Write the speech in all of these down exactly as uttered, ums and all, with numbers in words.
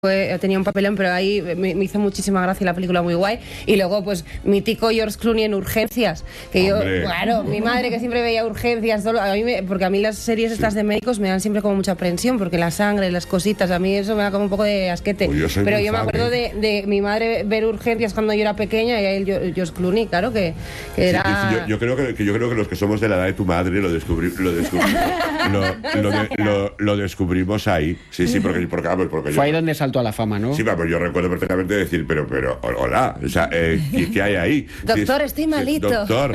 Fue, tenía un papelón, pero ahí me, me hizo muchísima gracia la película, muy guay. Y luego, pues, mítico George Clooney en Urgencias. Que Hombre. yo, claro, mi madre que siempre veía Urgencias, todo, a mí me, porque a mí las series estas de médicos me dan siempre como mucha aprensión, porque la sangre, las cositas, a mí eso me da como un poco de asquete. Pues yo soy pero muy yo me fan, acuerdo ¿eh? de, de mi madre ver Urgencias cuando yo era pequeña y ahí el George Clooney, claro, que, que era... Sí, sí, yo, yo, creo que, que yo creo que los que somos de la edad de tu madre lo, descubrí, lo, descubrí, lo, lo, de, lo, lo descubrimos ahí. Sí, sí, porque, porque, porque, porque Fue yo, ahí donde saltó a la fama, ¿no? Sí, pues yo recuerdo perfectamente decir, pero, pero, hola, o sea, eh, ¿qué, ¿qué hay ahí? Doctor, Sí, estoy sí, malito. Doctor,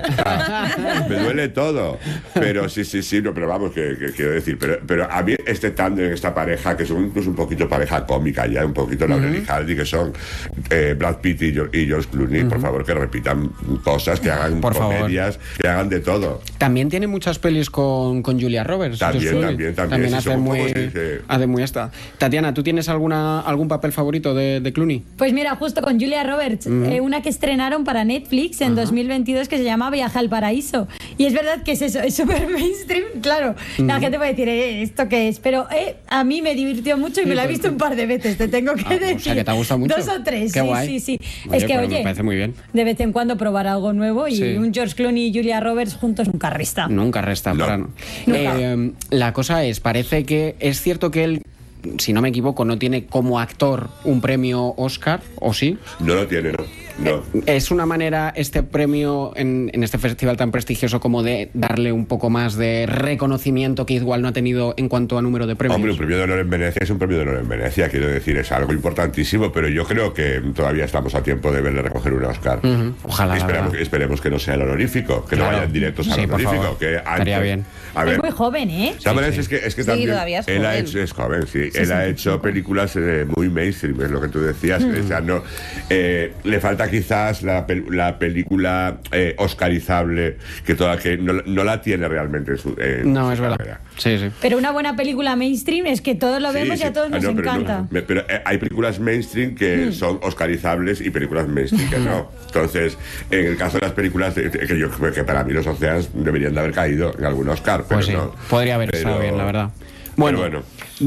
ah, me duele todo. Pero sí, sí, sí, no, pero vamos, que, que quiero decir, pero, pero a mí este tándem, esta pareja, que son incluso un poquito pareja cómica ya, un poquito Laurel uh-huh. y Hardy, que son eh, Brad Pitt y, y George Clooney, uh-huh. por favor, que repitan cosas, que hagan por comedias, favor. que hagan de todo. También tiene muchas pelis con, con Julia Roberts. También, también, también. También sí, hace, muy, poco, sí, sí. hace muy esta. Tatiana, ¿tú tienes alguna algún papel favorito de, de Clooney? Pues mira, justo con Julia Roberts, uh-huh. eh, una que estrenaron para Netflix en uh-huh. dos mil veintidós que se llama Viaje al Paraíso. Y es verdad que es eso, es súper mainstream, claro. Uh-huh. La gente puede decir, eh, ¿esto qué es? Pero eh, a mí me divirtió mucho y sí, me la he visto un par de veces, te tengo que ah, decir. O sea, que te ha gustado mucho. Dos o tres, qué sí, guay. sí, sí. Oye, es que, pues oye, me parece muy bien. De vez en cuando probar algo nuevo y sí. un George Clooney y Julia Roberts juntos nunca resta. Nunca resta, no. para no. Nunca. Eh, la cosa es, parece que es cierto que él, si no me equivoco, no tiene como actor un premio Oscar, ¿o sí? No lo tiene, no. No. ¿Es una manera este premio en, en este festival tan prestigioso como de darle un poco más de reconocimiento que igual no ha tenido en cuanto a número de premios? Hombre, un premio de honor en Venecia es un premio de honor en Venecia, quiero decir, es algo importantísimo, pero yo creo que todavía estamos a tiempo de verle recoger un Oscar. Uh-huh. Ojalá. Esperemos, esperemos que no sea el honorífico, que claro. no vayan directos al sí, honorífico. Que antes, estaría bien. A ver, es muy joven, ¿eh? Sí, sí. Es que, es que sí, también todavía es él joven. Ha hecho, es joven, sí. sí él sí, ha sí, hecho sí. películas eh, muy mainstream, es lo que tú decías. Mm. O sea, no, eh, le falta quizás la, la película eh, oscarizable, que, toda, que no, no la tiene realmente en su en No, su es verdad. carrera. Sí, sí. Pero una buena película mainstream es que todos lo vemos sí, y a sí. todos nos ah, no, pero encanta. No, pero eh, hay películas mainstream que mm. son oscarizables y películas mainstream que no. Entonces, en el caso de las películas, de, de, que yo que para mí los Oceans deberían de haber caído en algún Oscar, pero pues sí, no. podría haber pero, estado bien, la verdad. Bueno, bueno,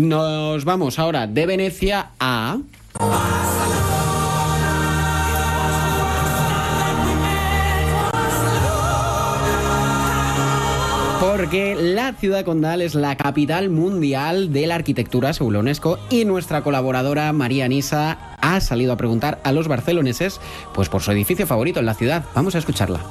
nos vamos ahora de Venecia a... Porque la ciudad condal es la capital mundial de la arquitectura según la UNESCO y nuestra colaboradora María Nisa ha salido a preguntar a los barceloneses pues por su edificio favorito en la ciudad. Vamos a escucharla.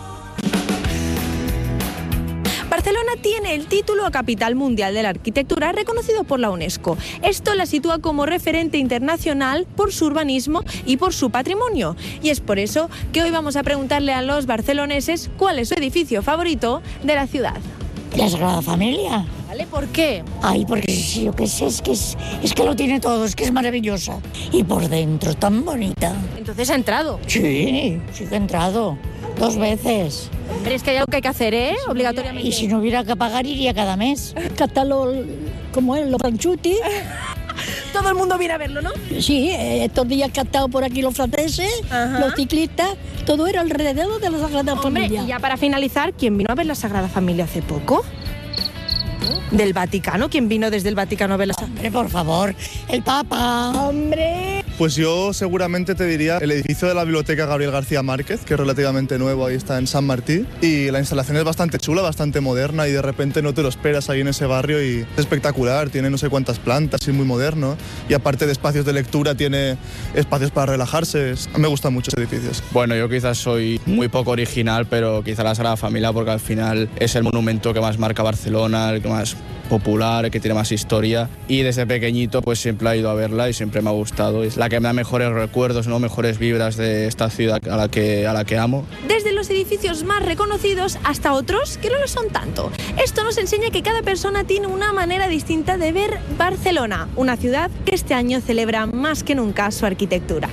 Barcelona tiene el título a Capital Mundial de la Arquitectura reconocido por la UNESCO. Esto la sitúa como referente internacional por su urbanismo y por su patrimonio. Y es por eso que hoy vamos a preguntarle a los barceloneses cuál es su edificio favorito de la ciudad. La Sagrada Familia. ¿Vale? ¿Por qué? Ay, porque sí, yo qué sé, es que, es, es que lo tiene todo, es que es maravillosa. Y por dentro tan bonita. Entonces ha entrado. Sí, sí que he entrado. Dos veces. Pero es que hay algo que hay que hacer, ¿eh? Obligatoriamente. Y si no hubiera que pagar, iría cada mes. Catalo, como es, los franchuti. Todo el mundo viene a verlo, ¿no? Sí, eh, estos días que han estado por aquí los franceses, ajá, los ciclistas, todo era alrededor de la Sagrada Hombre, Familia. Y ya para finalizar, ¿quién vino a ver la Sagrada Familia hace poco? ¿Del Vaticano? ¿Quién vino desde el Vaticano a ver la Sagrada Familia? Hombre, por favor, el Papa. ¡Hombre! Pues yo seguramente te diría el edificio de la Biblioteca Gabriel García Márquez, que es relativamente nuevo, ahí está en San Martín, y la instalación es bastante chula, bastante moderna, y de repente no te lo esperas ahí en ese barrio, y es espectacular, tiene no sé cuántas plantas, y es muy moderno, y aparte de espacios de lectura tiene espacios para relajarse. Me gustan mucho ese edificio. Bueno, yo quizás soy muy poco original, pero quizás la Sagrada Familia, porque al final es el monumento que más marca Barcelona, el que más popular, el que tiene más historia, y desde pequeñito pues siempre he ido a verla y siempre me ha gustado. Es la que me da mejores recuerdos, ¿no? Mejores vibras de esta ciudad a la que, a la que amo. Desde los edificios más reconocidos hasta otros que no lo son tanto. Esto nos enseña que cada persona tiene una manera distinta de ver Barcelona, una ciudad que este año celebra más que nunca su arquitectura.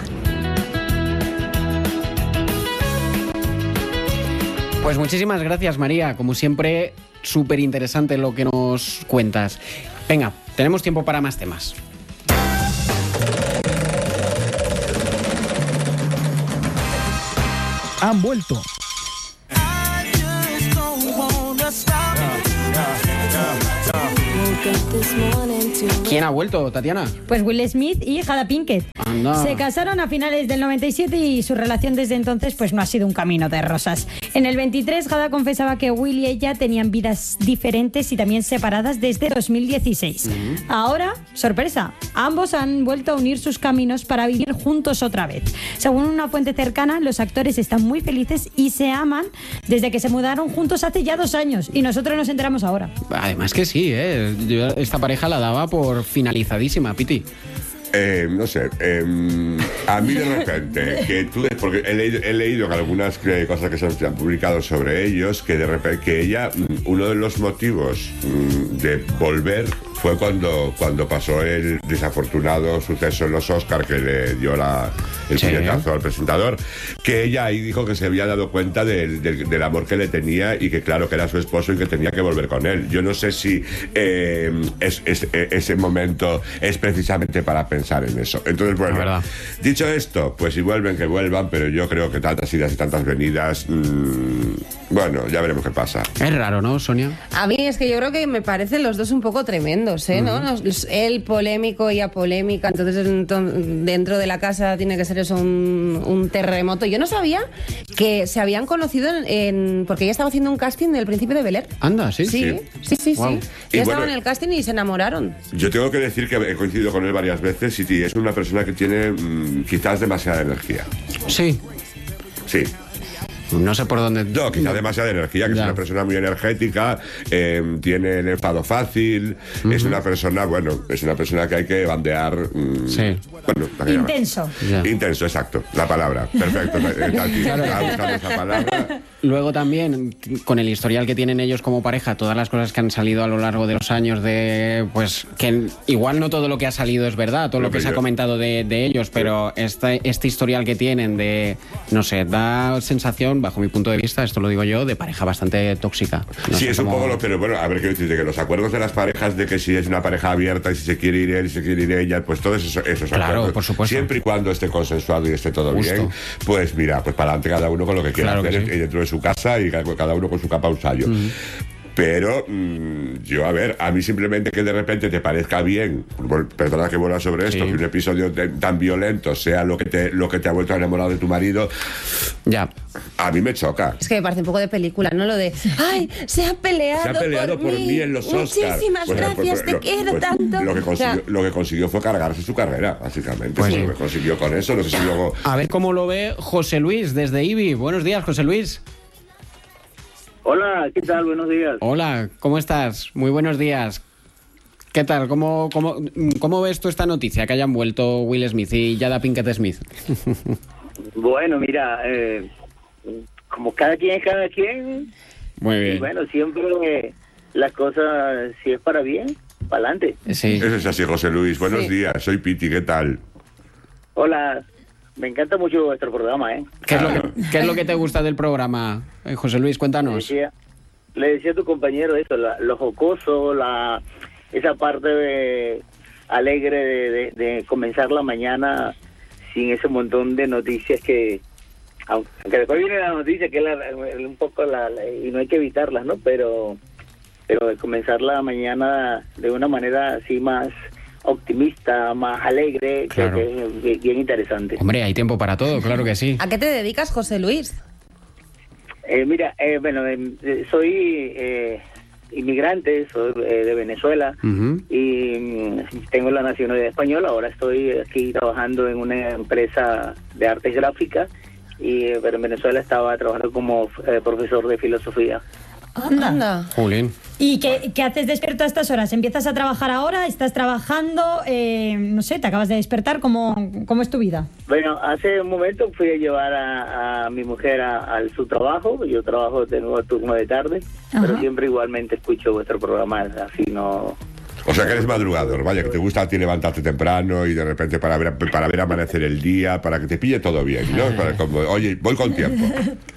Pues muchísimas gracias, María. Como siempre, súper interesante lo que nos cuentas. Venga, tenemos tiempo para más temas. Han vuelto. ¿Quién ha vuelto, Tatiana? Pues Will Smith y Jada Pinkett. Anda. Se casaron a finales del noventa y siete y su relación desde entonces pues no ha sido un camino de rosas. En el veintitrés, Jada confesaba que Will y ella tenían vidas diferentes y también separadas desde dos mil dieciséis. Uh-huh. Ahora, sorpresa, ambos han vuelto a unir sus caminos para vivir juntos otra vez. Según una fuente cercana, los actores están muy felices y se aman desde que se mudaron juntos hace ya dos años y nosotros nos enteramos ahora. Además que sí, ¿eh? Yo esta pareja la daba por finalizadísima, Piti. Eh, no sé, eh, a mí de repente, que tú, porque he leído, he leído algunas cosas que se han publicado sobre ellos, que de repente, que ella, uno de los motivos de volver fue cuando, cuando pasó el desafortunado suceso en los Oscars que le dio la, el sí. puñetazo al presentador, que ella ahí dijo que se había dado cuenta del, del, del amor que le tenía y que claro que era su esposo y que tenía que volver con él. Yo no sé si eh, es, es, ese momento es precisamente para pensar en eso. Entonces, bueno, dicho esto, pues si vuelven, que vuelvan, pero yo creo que tantas idas y tantas venidas, mmm, bueno, ya veremos qué pasa. Es raro, ¿no, Sonia? A mí es que yo creo que me parecen los dos un poco tremendos, ¿eh? ¿No? Uh-huh. Él polémico y apolémica, entonces dentro de la casa tiene que ser eso un, un terremoto. Yo no sabía que se habían conocido en, en porque ella estaba haciendo un casting del Príncipe de Bel-Air. Anda, ¿sí? Sí, sí, sí, sí. Wow. sí. Ya estaban bueno, en el casting y se enamoraron. Yo tengo que decir que he coincidido con él varias veces y es una persona que tiene mmm, quizás demasiada energía. Sí. Sí. No sé por dónde... No, quizá demasiada energía, que ya. Es una persona muy energética, eh, tiene el enfado fácil, uh-huh. es una persona, bueno, es una persona que hay que bandear... Mmm, sí. Bueno, intenso. Yeah. Intenso, exacto, la palabra. Perfecto, Tati, claro. Estaba buscando esa palabra. Luego también, con el historial que tienen ellos como pareja, todas las cosas que han salido a lo largo de los años de... Pues que igual no todo lo que ha salido es verdad, todo lo que se ha comentado de, de ellos, pero este, este historial que tienen de... No sé, da sensación, bajo mi punto de vista, esto lo digo yo, de pareja bastante tóxica. No sí, sé es cómo... un poco lo... Pero bueno, a ver qué decirte, que los acuerdos de las parejas de que si es una pareja abierta y si se quiere ir él y se quiere ir ella, pues todos esos, esos claro, acuerdos, por supuesto. Siempre y cuando esté consensuado y esté todo Justo. bien, pues mira, pues para adelante cada uno con lo que quiera claro hacer que sí. dentro de su casa y cada uno con su capa un sallo. Mm. Pero mmm, yo, a ver, a mí simplemente que de repente te parezca bien, perdona que vuelva sobre esto, sí. que un episodio de, tan violento sea lo que te lo que te ha vuelto a enamorar de tu marido, ya. A mí me choca. Es que me parece un poco de película, ¿no? Lo de, ay, se ha peleado, se ha peleado por, por mí. mí en los Oscars. Muchísimas pues, gracias, pues, pues, te lo, quiero pues, tanto. Lo que, consiguió, o sea, lo que consiguió fue cargarse su carrera, básicamente. Pues sí. sí. Lo que consiguió con eso, no sé si luego... A ver cómo lo ve José Luis desde I B I. Buenos días, José Luis. Hola, ¿qué tal? Buenos días. Hola, ¿cómo estás? Muy buenos días. ¿Qué tal? ¿Cómo, cómo, cómo ves tú esta noticia que hayan vuelto Will Smith y Jada Pinkett Smith? Bueno, mira, eh, como cada quien es cada quien. Muy bien. Y bueno, siempre eh, las cosas, si es para bien, para adelante. Sí. Eso es así, José Luis. Buenos sí. días, soy Piti, ¿qué tal? Hola. Me encanta mucho vuestro programa, ¿eh? ¿Qué es lo que, qué es lo que te gusta del programa, eh, José Luis? Cuéntanos. Le decía, le decía a tu compañero eso, la, lo jocoso, la esa parte de, alegre de, de, de comenzar la mañana sin ese montón de noticias que... Aunque después viene la noticia, que es la, un poco la, la... y no hay que evitarlas, ¿no? Pero, pero de comenzar la mañana de una manera así más... optimista, más alegre, claro. creo que es bien interesante. Hombre, hay tiempo para todo, claro que sí. ¿A qué te dedicas, José Luis? Eh, mira, eh, bueno, eh, soy eh, inmigrante, soy eh, de Venezuela uh-huh. y mm, tengo la nacionalidad española. Ahora estoy aquí trabajando en una empresa de artes gráficas, y, pero en Venezuela estaba trabajando como eh, profesor de filosofía. Anda. Anda. Jolín. ¿Y qué, qué haces despierto a estas horas? ¿Empiezas a trabajar ahora? ¿Estás trabajando? Eh, no sé, ¿te acabas de despertar? ¿Cómo, cómo es tu vida? Bueno, hace un momento fui a llevar a, a mi mujer a, a su trabajo. Yo trabajo, tengo turno de tarde, Ajá. pero siempre igualmente escucho vuestro programa, así no... O sea que eres madrugador, vaya, que te gusta a ti levantarte temprano y de repente para ver, para ver amanecer el día, para que te pille todo bien, ¿no? Para, como, oye, voy con tiempo.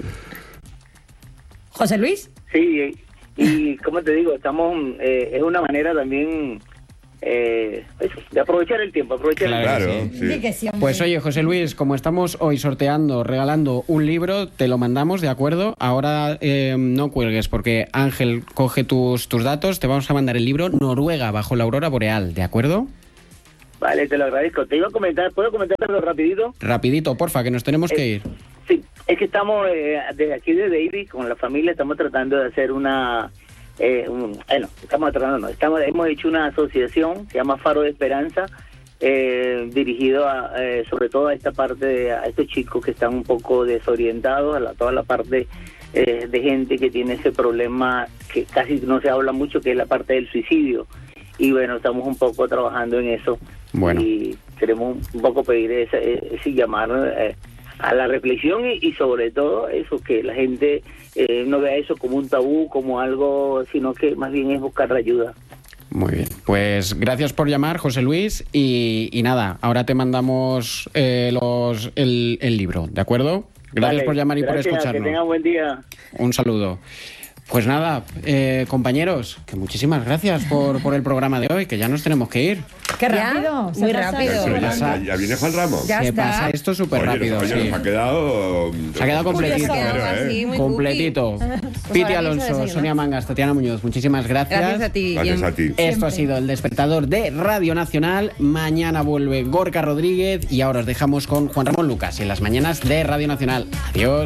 ¿José Luis? Sí, y como te digo, estamos eh, es una manera también eh, eso, de aprovechar el tiempo, aprovechar Claro el que tiempo. sí. sí. Sí que sí, hombre. Pues oye, José Luis, como estamos hoy sorteando, regalando un libro, te lo mandamos, ¿de acuerdo? Ahora eh, no cuelgues porque Ángel coge tus, tus datos, te vamos a mandar el libro Noruega bajo la aurora boreal, ¿de acuerdo? Vale, te lo agradezco. Te iba a comentar, ¿puedo comentártelo rapidito? Rapidito, porfa, que nos tenemos que ir. Sí, es que estamos eh, desde aquí de David, con la familia, estamos tratando de hacer una... Eh, un, bueno, estamos tratando, no, estamos, hemos hecho una asociación, se llama Faro de Esperanza, eh, dirigido a, eh, sobre todo a esta parte, de, a estos chicos que están un poco desorientados, a la, toda la parte eh, de gente que tiene ese problema que casi no se habla mucho, que es la parte del suicidio. Y bueno, estamos un poco trabajando en eso. Bueno. Y queremos un poco pedir ese, ese llamar eh, a la reflexión y, y sobre todo eso, que la gente eh, no vea eso como un tabú, como algo, sino que más bien es buscar ayuda. Muy bien, pues gracias por llamar, José Luis, y, y nada, ahora te mandamos eh, los, el, el libro, ¿de acuerdo? Gracias Vale, por llamar y gracias, por que escucharnos. tengan buen día. Un saludo. Pues nada, eh, compañeros, que muchísimas gracias por, por el programa de hoy, que ya nos tenemos que ir. Qué ¿Ya? rápido. se Muy pasa rápido. eso. Pero ya, pasa? ya- ya viene Juan Ramos. Ya Se está. pasa esto súper Oye, rápido, oye, sí. nos ha quedado... Se ha quedado completito. Se ha quedado Pero, así, ¿eh? muy Completito. cookie. Piti ahora mismo Alonso, desayuno. Sonia Mangas, Tatiana Muñoz, muchísimas gracias. Gracias a ti. Gracias Guillem. a ti. Esto ha sido el despertador de Radio Nacional. Mañana vuelve Gorka Rodríguez y ahora os dejamos con Juan Ramón Lucas y en las mañanas de Radio Nacional. Adiós.